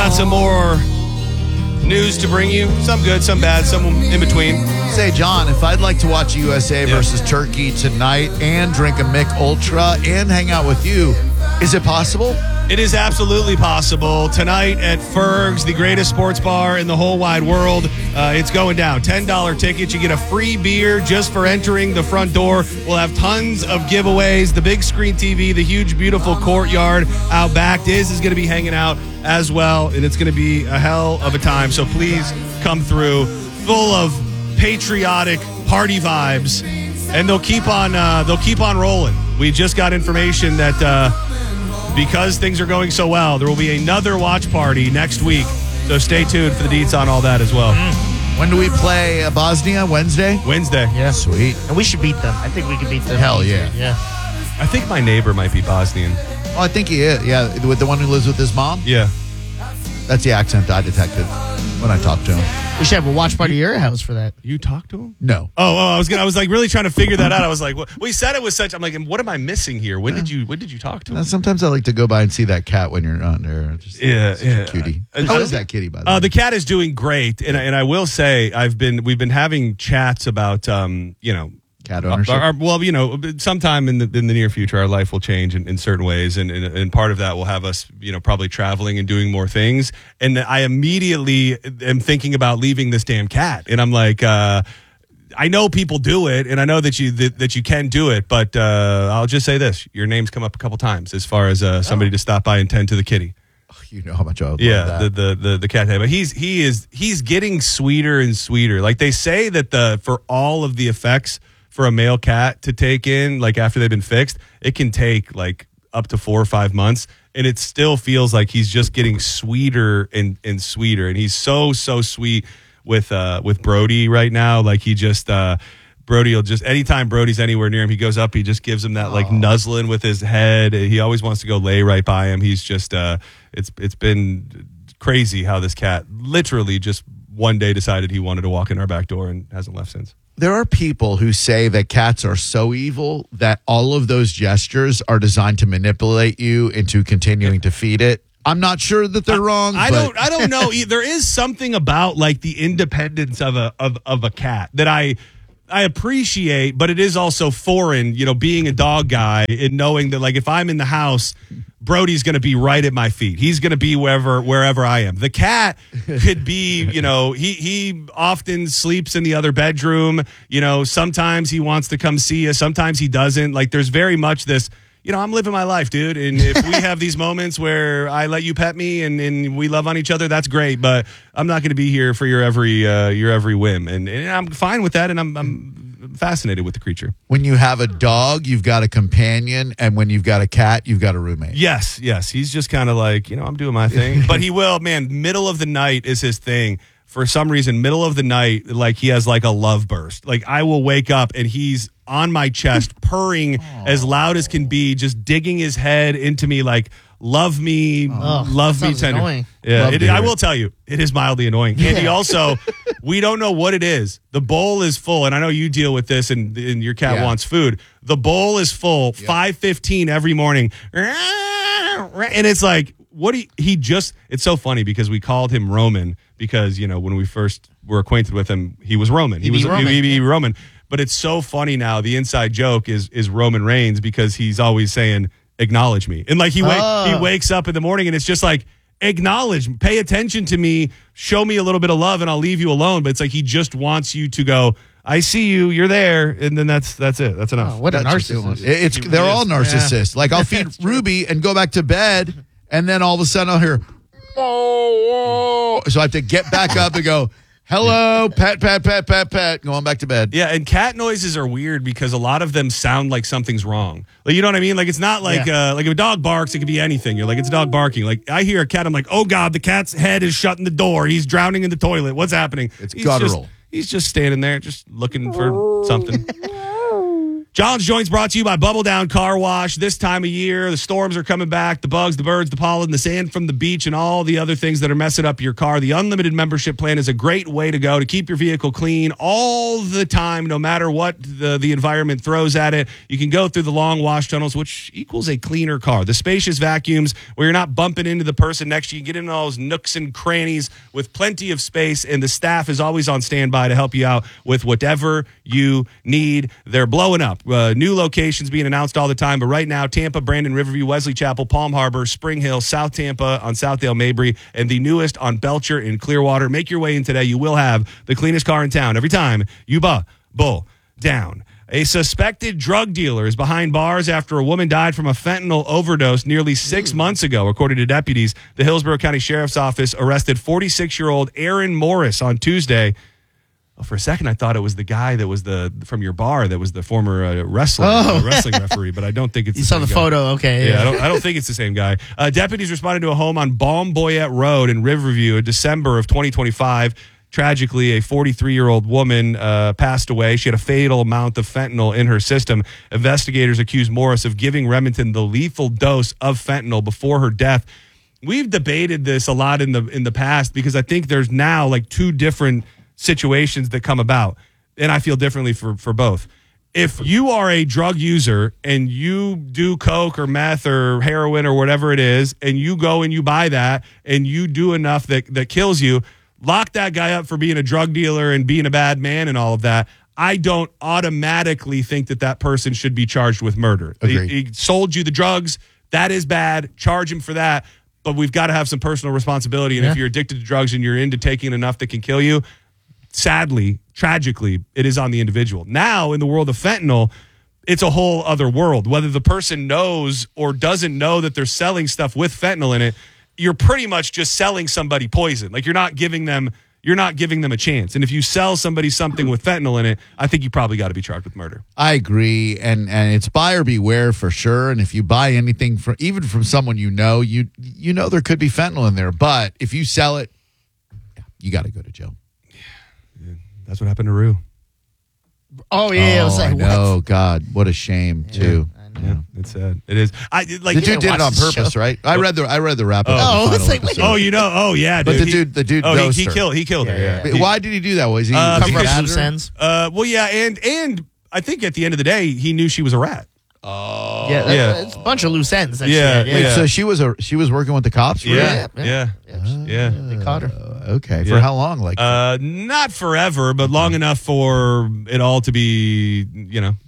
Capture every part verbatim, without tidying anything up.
got some more news to bring you. Some good, some bad, some in between. Say, John, if I'd like to watch U S A Yeah. versus Turkey tonight and drink a Mick Ultra and hang out with you, is it possible? It is absolutely possible. Tonight at Ferg's, the greatest sports bar in the whole wide world. Uh, it's going down. ten dollars tickets. You get a free beer just for entering the front door. We'll have tons of giveaways. The big screen T V, the huge, beautiful courtyard out back. Diz is going to be hanging out as well, and it's going to be a hell of a time. So please come through, full of patriotic party vibes, and they'll keep on. Uh, they'll keep on rolling. We just got information that. Uh, Because things are going so well, there will be another watch party next week. So stay tuned for the deets on all that as well. When do we play uh, Bosnia? Wednesday? Wednesday. Yeah. Sweet. And we should beat them. I think we can beat them. Hell yeah. Yeah. I think my neighbor might be Bosnian. Oh, I think he is. Yeah, with the one who lives with his mom? Yeah. That's the accent I detected when I talked to him. We should have a watch party at your house for that. You talked to him? No. Oh, oh I was gonna. I was like really trying to figure that out. I was like, well, we said it was such. I'm like, what am I missing here? When did you? When did you talk to him? Uh, sometimes I like to go by and see that cat when you're not there. Just, Yeah, such a yeah. cutie. Uh, How uh, is that kitty, by the Uh, way? the cat is doing great, and I- and I will say I've been we've been having chats about um you know. Cat ownership? Our, our, well, you know, sometime in the in the near future, our life will change in, in certain ways, and, and and part of that will have us, you know, probably traveling and doing more things. And I immediately am thinking about leaving this damn cat, and I'm like, uh, I know people do it, and I know that you that, that you can do it, but uh, I'll just say this: your name's come up a couple times as far as uh, somebody oh. to stop by and tend to the kitty. You know how much I would yeah, love that. the, the the the cat. But he's he is he's getting sweeter and sweeter. Like they say that the for all of the effects. For a male cat to take in, like after they've been fixed, it can take like up to four or five months, and it still feels like he's just getting sweeter and, and sweeter. And he's so so sweet with uh with Brody right now. Like he just uh Brody will just anytime Brody's anywhere near him, he goes up, he just gives him that like Aww. nuzzling with his head. He always wants to go lay right by him. He's just uh it's it's been crazy how this cat literally just one day decided he wanted to walk in our back door and hasn't left since. There are people who say that cats are so evil that all of those gestures are designed to manipulate you into continuing to feed it. I'm not sure that they're wrong. I but- don't. I don't know. There is something about like the independence of a of, of a cat that I I appreciate, but it is also foreign. You know, being a dog guy and knowing that like if I'm in the house, Brody's going to be right at my feet. He's going to be wherever wherever I am. The cat could be, you know, he he often sleeps in the other bedroom. You know, sometimes he wants to come see you. Sometimes he doesn't. Like there's very much this, you know, I'm living my life, dude. And if we have these moments where I let you pet me and, and we love on each other, that's great. But I'm not going to be here for your every uh, your every whim. And, and I'm fine with that. And I'm I'm fascinated with the creature. When you have a dog, you've got a companion, and when you've got a cat, you've got a roommate. Yes, yes. He's just kind of like, you know, I'm doing my thing. But he will, man, middle of the night is his thing. For some reason, middle of the night, like he has like a love burst. Like I will wake up and he's on my chest, purring Aww. As loud as can be, just digging his head into me like, love me, oh, love me tender. Annoying. Yeah, Love it, I will tell you, it is mildly annoying. Yeah. And he also, we don't know what it is. The bowl is full, and I know you deal with this, and, and your cat yeah. wants food. The bowl is full, yep. five fifteen every morning, and it's like, what do you, he just? It's so funny because we called him Roman because you know when we first were acquainted with him, he was Roman. He, he was Roman. He, he, he Roman. But it's so funny now. The inside joke is is Roman Reigns because he's always saying, acknowledge me. And like he wake, oh. he wakes up in the morning and it's just like, acknowledge, pay attention to me, show me a little bit of love and I'll leave you alone. But it's like he just wants you to go, I see you, you're there, and then that's that's it. That's enough. Oh, what a That's narcissist. It's He they're is. all narcissists. Yeah. Like I'll feed Ruby and go back to bed, and then all of a sudden I'll hear, oh, so I have to get back up and go, hello, pet, pet, pet, pet, pet, going back to bed. Yeah, and cat noises are weird because a lot of them sound like something's wrong. Like you know what I mean? Like it's not like Yeah. uh, like if a dog barks, it could be anything. You're like it's a dog barking. Like I hear a cat, I'm like, oh god, the cat's head is shutting the door. He's drowning in the toilet. What's happening? It's he's guttural. Just, he's just standing there, just looking for something. John's Joints brought to you by Bubble Down Car Wash. This time of year, the storms are coming back, the bugs, the birds, the pollen, the sand from the beach, and all the other things that are messing up your car. The unlimited membership plan is a great way to go to keep your vehicle clean all the time, no matter what the, the environment throws at it. You can go through the long wash tunnels, which equals a cleaner car. The spacious vacuums where you're not bumping into the person next to you. You get in all those nooks and crannies with plenty of space, and the staff is always on standby to help you out with whatever you need. They're blowing up. Uh, new locations being announced all the time, but right now, Tampa, Brandon, Riverview, Wesley Chapel, Palm Harbor, Spring Hill, South Tampa on Southdale, Mabry, and the newest on Belcher in Clearwater. Make your way in today. You will have the cleanest car in town every time you bubble down. A suspected drug dealer is behind bars after a woman died from a fentanyl overdose nearly six months ago, according to deputies. The Hillsborough County Sheriff's Office arrested forty-six-year-old Aaron Morris on Tuesday. For a second, I thought it was the guy that was the from your bar that was the former uh, wrestler, Oh. uh, wrestling referee, but I don't think it's You the saw same the guy. photo, okay. Yeah, I don't, I don't think it's the same guy. Uh, deputies responded to a home on Balm Boyette Road in Riverview in December of twenty twenty-five. Tragically, a forty-three-year-old woman uh, passed away. She had a fatal amount of fentanyl in her system. Investigators accused Morris of giving Remington the lethal dose of fentanyl before her death. We've debated this a lot in the in the past because I think there's now like two different situations that come about. And I feel differently for, for both. If you are a drug user and you do coke or meth or heroin or whatever it is, and you go and you buy that and you do enough that, that kills you, lock that guy up for being a drug dealer and being a bad man and all of that. I don't automatically think that that person should be charged with murder. He, Agreed. he sold you the drugs. That is bad. Charge him for that. But we've got to have some personal responsibility. And Yeah. if you're addicted to drugs and you're into taking enough that can kill you, sadly, tragically, it is on the individual. Now, in the world of fentanyl, it's a whole other world. Whether the person knows or doesn't know that they're selling stuff with fentanyl in it, you're pretty much just selling somebody poison. Like you're not giving them, you're not giving them a chance. And if you sell somebody something with fentanyl in it, I think you probably got to be charged with murder. I agree, and and it's buyer beware for sure. And if you buy anything from even from someone you know, you you know there could be fentanyl in there. But if you sell it, you got to go to jail. That's what happened to Rue. Oh, yeah. I was oh, like, I know. what? God, what a shame too. Yeah, it's sad. It is. I like. The dude didn't did it watch on the purpose, show. right? I read the I read the wrap up. Oh, of the it's final like, wait. episode. Oh, you know. Oh, yeah. But dude. the He- dude- the dude Oh, he, dosed he her. killed. He killed her. Yeah, Yeah. yeah. Why did he do that? Was he Uh, covered Covered because- up loose her? ends. Uh, well, yeah, and and I think at the end of the day, he knew she was a rat. Oh, Yeah, that- Yeah. it's a bunch of loose ends. That Yeah, she had, Wait, yeah. so she was a she was working with the cops. really? Yeah, yeah. yeah, Yeah, yeah. They caught her. Uh, okay, for Yeah. how long? Like Uh, not forever, but long enough for it all to be, you know,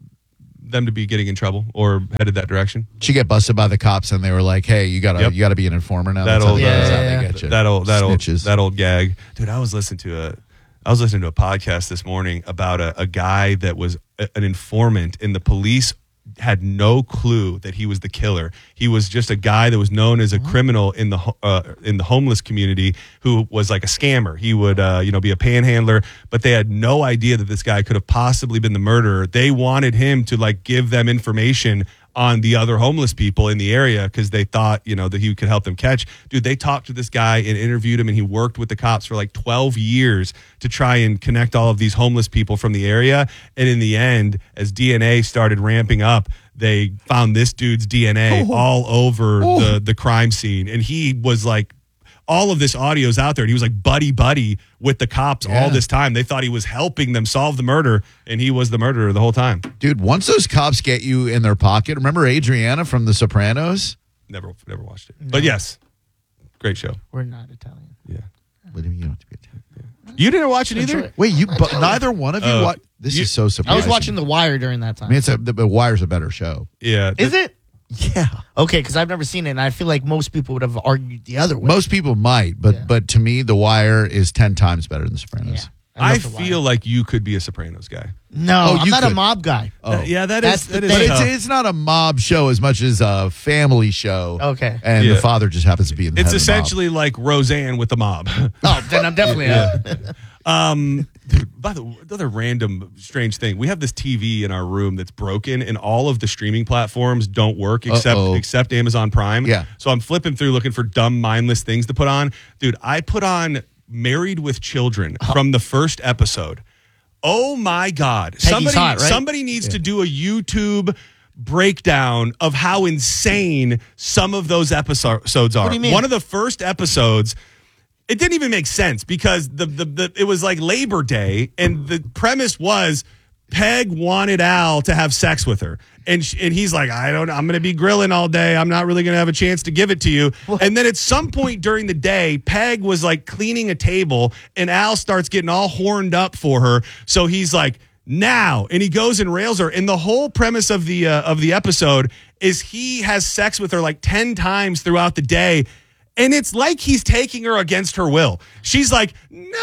them to be getting in trouble or headed that direction. she get busted by the cops, and they were like, "Hey, you gotta Yep. you gotta be an informer now." That That's how- old, that's uh, how yeah, they yeah. get you. that old, that old, Snitches. that old gag, dude. I was listening to a, I was listening to a podcast this morning about a, a guy that was a, an informant, and the police had no clue that he was the killer. He was just a guy that was known as a criminal in the ho- uh, in the homeless community who was like a scammer. He would uh, you know be a panhandler, but they had no idea that this guy could have possibly been the murderer. They wanted him to like give them information on the other homeless people in the area because they thought, you know, that he could help them catch. Dude, they talked to this guy and interviewed him, and he worked with the cops for like twelve years to try and connect all of these homeless people from the area. And in the end, as D N A started ramping up, they found this dude's D N A Oh. all over the, the crime scene. And he was like, all of this audio's out there. And he was like buddy buddy with the cops Yeah. all this time. They thought he was helping them solve the murder, and he was the murderer the whole time. Dude, once those cops get you in their pocket, remember Adriana from The Sopranos? Never, never watched it. But yes, great show. We're not Italian. Yeah. What do you mean you don't have to be Italian? You didn't watch it either? Enjoy it. Wait, you but neither one of you Uh, watch. This you- is so I surprising. was watching The Wire during that I time. mean, it's a the, the Wire's a better show. Yeah. Is it? Yeah, Okay, because I've never seen it, and I feel like most people would have argued the other way. most people might, but Yeah. but to me, The Wire is ten times better than The yeah. Sopranos. I love The Wire. feel like you could be a Sopranos guy. No, Oh, I'm you not could. a mob guy. Oh. yeah, that That's is the that is thing. But tough. it's it's not a mob show as much as a family show. Okay. and Yeah. the father just happens to be in the It's head of the mob. essentially like Roseanne with the mob. Oh, then I'm definitely out. Um, dude, by the way, another random strange thing, we have this T V in our room that's broken, and all of the streaming platforms don't work except Uh-oh. except Amazon Prime. Yeah. So I'm flipping through looking for dumb, mindless things to put on. Dude, I put on Married with Children from the first episode. Oh my God! Somebody, hot, right? somebody needs to do a YouTube breakdown of how insane some of those episodes are. What do you mean? One of the first episodes, it didn't even make sense because the, the the it was like Labor Day, and the premise was Peg wanted Al to have sex with her. And sh- and he's like, I don't, I'm going to be grilling all day. I'm not really going to have a chance to give it to you. And then at some point during the day, Peg was like cleaning a table, and Al starts getting all horned up for her. So he's like, now, and he goes and rails her. And the whole premise of the uh, of the episode is he has sex with her like ten times throughout the day. And it's like he's taking her against her will. She's like,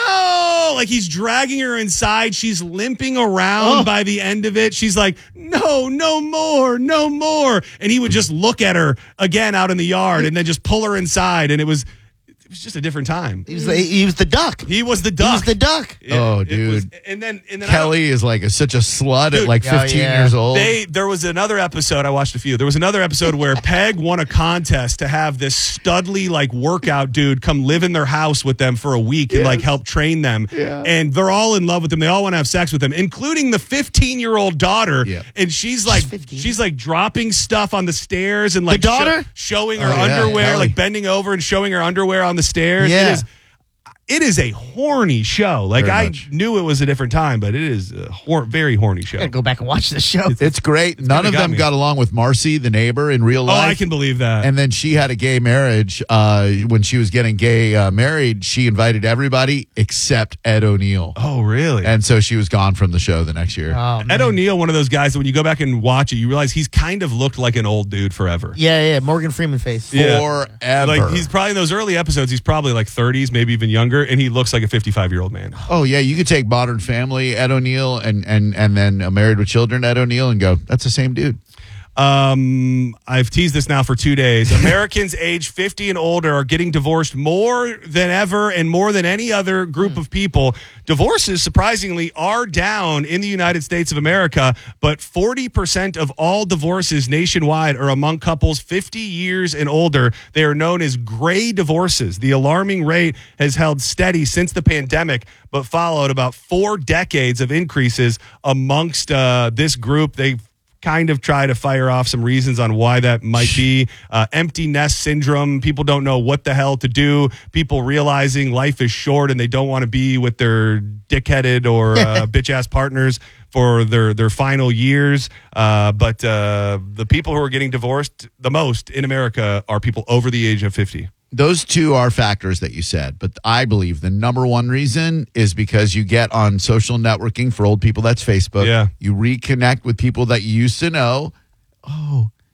no, like he's dragging her inside. She's limping around Oh. by the end of it. She's like, no, no more, no more. And he would just look at her again out in the yard and then just pull her inside. And it was, it was just a different time. He was the, he was the duck. He was the He duck. was the duck. Yeah, Oh, it was- dude. and then, and then I don't- Kelly is like a, such a slut Dude. at like Oh, fifteen yeah. years old. They there was another episode. I watched a few. There was another episode where Peg won a contest to have this studly like workout dude come live in their house with them for a week and like help train them. Yeah. And they're all in love with him. They all want to have sex with him, including the fifteen year old daughter. Yeah. And she's like fifteen. she's like dropping stuff on the stairs and like The daughter? showing her Oh, yeah, underwear, Kelly. like bending over and showing her underwear on the stairs. Yeah. It is. It is a horny show. Like Very I much. knew it was a different time, but it is a hor- very horny show. I gotta go back and watch the show. It's great. None kinda of got them me. got along with Marcy, the neighbor, in real Oh, life. I can believe that. And then she had a gay marriage. Uh, when she was getting gay uh, married, she invited everybody except Ed O'Neill. oh, really? And so she was gone from the show the next year. Oh, man. Ed O'Neill, one of those guys that when you go back and watch it, you realize he's kind of looked like an old dude forever. Yeah, yeah. Morgan Freeman face. Yeah. Forever. Like he's probably in those early episodes, he's probably like thirties, maybe even younger, and he looks like a fifty-five year old man. Oh yeah, you could take Modern Family, Ed O'Neill, and and and then uh, Married with Children, Ed O'Neill, and go, that's the same dude. Um, I've teased this now for two days. Americans age fifty and older are getting divorced more than ever and more than any other group of people. Divorces, surprisingly, are down in the United States of America, but forty percent of all divorces nationwide are among couples fifty years and older. They are known as gray divorces. The alarming rate has held steady since the pandemic, but followed about four decades of increases amongst uh, this group. They've kind of try to fire off some reasons on why that might be. Uh, empty nest syndrome. People don't know what the hell to do. People realizing life is short and they don't want to be with their dickheaded or uh, bitch ass partners for their, their final years. Uh, but uh, the people who are getting divorced the most in America are people over the age of fifty. Those two are factors that you said, but I believe the number one reason is because you get on social networking for old people. That's Facebook. Yeah. You reconnect with people that you used to know. Oh,